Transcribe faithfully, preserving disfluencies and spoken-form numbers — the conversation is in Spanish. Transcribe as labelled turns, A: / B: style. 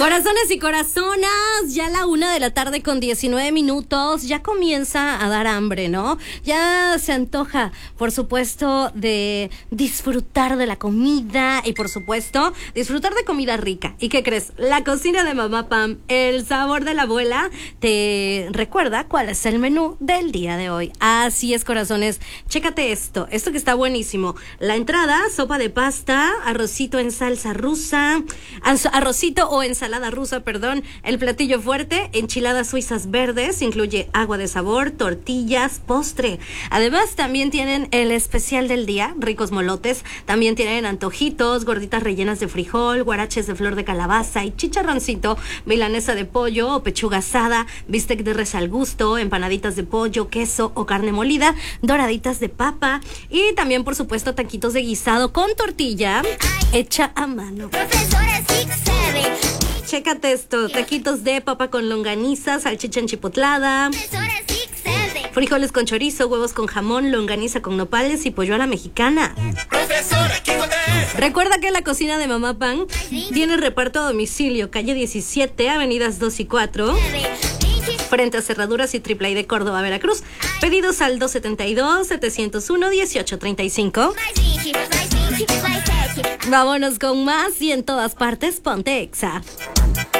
A: Corazones y corazonas, ya la una de la tarde con diecinueve minutos, ya comienza a dar hambre, ¿no? Ya se antoja, por supuesto, de disfrutar de la comida y, por supuesto, disfrutar de comida rica. ¿Y qué crees? La cocina de Mamá Pam, el sabor de la abuela, te recuerda cuál es el menú del día de hoy. Así es, corazones, chécate esto, esto que está buenísimo. La entrada, sopa de pasta, arrocito en salsa rusa, arrocito o ensalada rusa, perdón, el platillo fuerte, enchiladas suizas verdes, incluye agua de sabor, tortillas, postre. Además, también tienen el especial del día, ricos molotes, también tienen antojitos, gorditas rellenas de frijol, guaraches de flor de calabaza y chicharroncito, milanesa de pollo o pechuga asada, bistec de res al gusto, empanaditas de pollo, queso o carne molida, doraditas de papa y también, por supuesto, taquitos de guisado con tortilla hecha a mano. Profesora Six Seven. Chécate esto, taquitos de papa con longaniza, salchicha enchipotlada, frijoles con chorizo, huevos con jamón, longaniza con nopales y pollo a la mexicana. Recuerda que la cocina de Mamá Pam tiene reparto a domicilio, calle diecisiete, avenidas dos y cuatro, frente a Cerraduras y Triple A de Córdoba, Veracruz. Pedidos al dos setenta y dos, setecientos uno, dieciocho treinta y cinco. Vámonos con más y en todas partes ponte Exa.